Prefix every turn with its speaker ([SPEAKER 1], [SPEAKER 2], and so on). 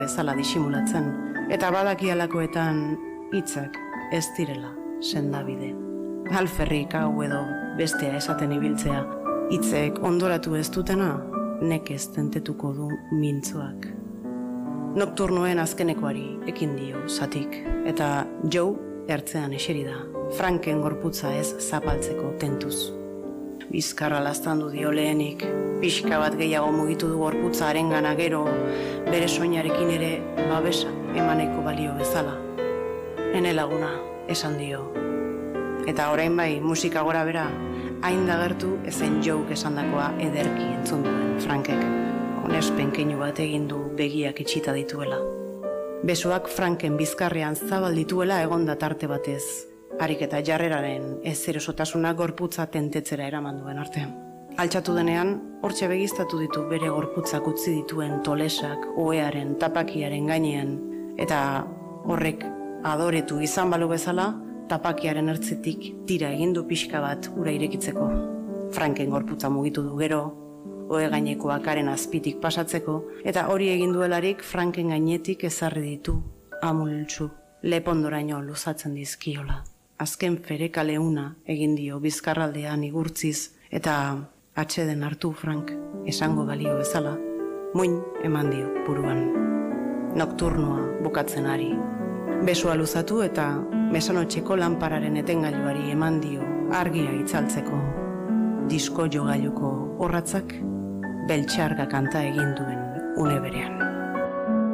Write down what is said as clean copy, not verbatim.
[SPEAKER 1] bezala disimulatzen, eta badakialakoetan hitzak ez direla sendabide. Alferrik hau edo bestea esaten ibiltzea, hitzek ondoratu ez dutena, nekez tentetuko du mintzoak. Nokturnoen azkenekoari ekin dio zatik, eta Joe ertzean eseri da, Franken gorputza ez zapaltzeko tentuz. Bizkarra laztandu dio lehenik, pixka bat gehiago mugitu du gorputza harengana gero, bere soinarekin ere babesa emaneko balio bezala. Ene laguna, esan dio. Eta orain bai, musika gora bera, hain dagertu ezen Jouk esandakoa ederki entzun duen Frankek. Onespen keinu bat egin du begiak itxita dituela. Besoak Franken bizkarrean zabal dituela egonda tarte batez, harik eta jarreraren ezerosotasuna gorputza tentetzera eraman duen arte. Altxatu denean, hortxe begiztatu ditu bere gorputzak utzi dituen tolesak, ohearen, tapakiaren gainean, eta horrek adoretu izan balu bezala, tapakiaren ertzetik tira egindu pixka bat ura irekitzeko. Franken gorputza mugitu du gero, ohe gainekoak haren azpitik pasatzeko, eta hori egin duelarik Franken gainetik ezarri ditu, amultsu, lepondoraino luzatzen dizkiola. Azken fereka leuna egin dio bizkarraldean igurtziz, eta atxeden hartu Frank, esango balio bezala, muin eman dio buruan. Nokturnoa bukatzen ari. Besua luzatu eta mesanotxeko lanpararen etengailuari eman dio argia itzaltzeko. Disko jogailuko orratzak beltxarga kanta egin duen une berean.